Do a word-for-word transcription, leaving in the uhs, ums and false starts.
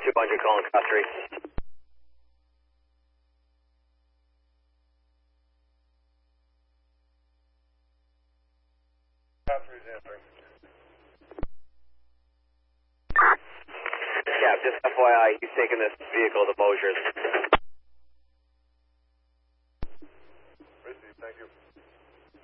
two hundred calling class three. Class three is answering. Yeah, just F Y I, he's taking this vehicle to Mosier's. Received, thank you.